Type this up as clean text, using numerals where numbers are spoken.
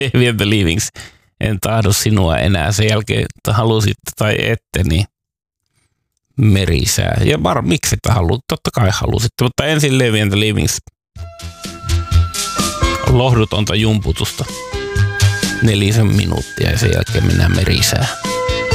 Heavy and the Leavings. En tahdo sinua enää. Sen jälkeen, että halusit tai ette, niin merisää. Ja miksi et haluat? Totta kai halusitte, mutta ensin Heavy and the Leavings. Lohdutonta jumputusta. 4 minuuttia ja sen jälkeen mennään merisää.